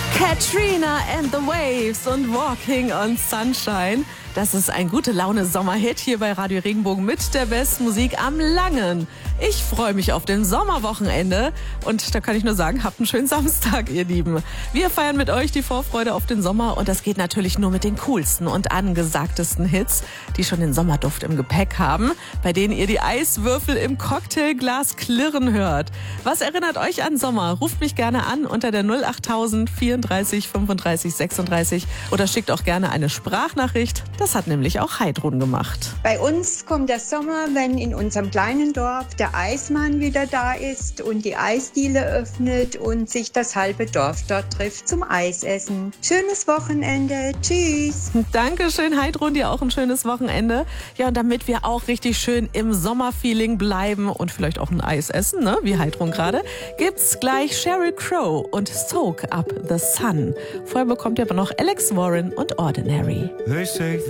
Katrina and the Waves und Walking on Sunshine. Das ist ein Gute-Laune-Sommerhit hier bei Radio Regenbogen mit der besten Musik am Langen. Ich freue mich auf den Sommerwochenende und da kann ich nur sagen, habt einen schönen Samstag, ihr Lieben. Wir feiern mit euch die Vorfreude auf den Sommer und das geht natürlich nur mit den coolsten und angesagtesten Hits, die schon den Sommerduft im Gepäck haben, bei denen ihr die Eiswürfel im Cocktailglas klirren hört. Was erinnert euch an Sommer? Ruft mich gerne an unter der 08000 34 35 36 oder schickt auch gerne eine Sprachnachricht. Das hat nämlich auch Heidrun gemacht. Bei uns kommt der Sommer, wenn in unserem kleinen Dorf der Eismann wieder da ist und die Eisdiele öffnet und sich das halbe Dorf dort trifft zum Eisessen. Schönes Wochenende. Tschüss. Dankeschön, Heidrun, dir auch ein schönes Wochenende. Ja, und damit wir auch richtig schön im Sommerfeeling bleiben und vielleicht auch ein Eis essen, ne, wie Heidrun gerade, gibt's gleich Sheryl Crow und Soak Up the Sun. Vorher bekommt ihr aber noch Alex Warren und Ordinary.